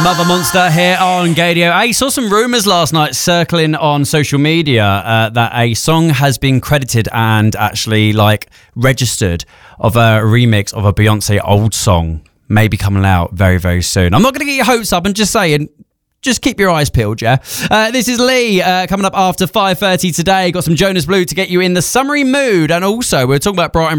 Mother Monster here on Gadio. I saw some rumours last night circling on social media that a song has been credited and actually registered of a remix of a Beyonce old song, maybe coming out very, very soon. I'm not going to get your hopes up. I'm just saying, just keep your eyes peeled, yeah? This is Lee coming up after 5:30 today. Got some Jonas Blue to get you in the summery mood. And also, we're talking about Brighton